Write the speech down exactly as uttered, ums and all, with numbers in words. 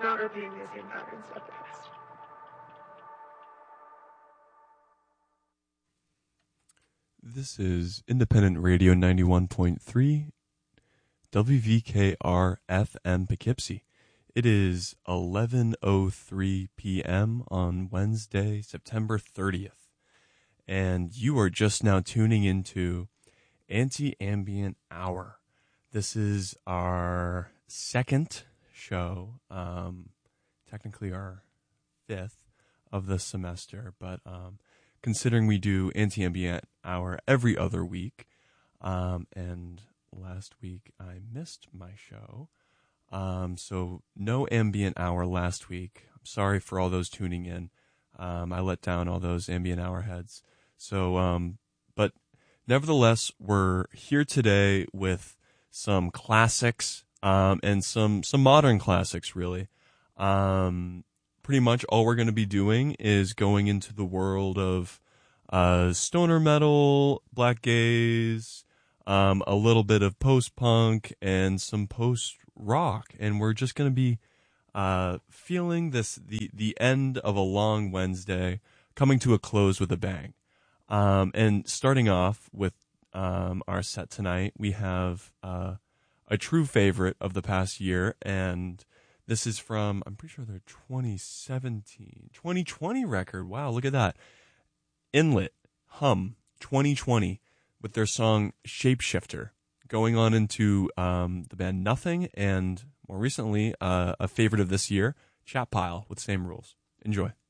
not repeating the same patterns of the past. This is Independent Radio ninety-one point three, W V K R F M Poughkeepsie. It is eleven oh three p.m. on Wednesday, September thirtieth, and you are just now tuning into Anti-Ambient Hour. This is our second show, um, technically our fifth of the semester, but um, considering we do Anti-Ambient Hour every other week, um, and last week I missed my show, um, so no Ambient Hour last week. I'm sorry for all those tuning in. Um, I let down all those Ambient Hour heads. So, um, but nevertheless, we're here today with some classics, um, and some, some modern classics, really. Um, pretty much all we're going to be doing is going into the world of, uh, stoner metal, black gaze, um, a little bit of post-punk and some post-rock. And we're just going to be, uh, feeling this, the, the end of a long Wednesday coming to a close with a bang. Um, and starting off with um, our set tonight, we have uh, a true favorite of the past year, and this is from, I'm pretty sure, their twenty seventeen, twenty twenty record. Wow, look at that. Inlet, Hum, twenty twenty, with their song Shapeshifter, going on into um, the band Nothing, and more recently, uh, a favorite of this year, Chat Pile, with Same Rules. Enjoy.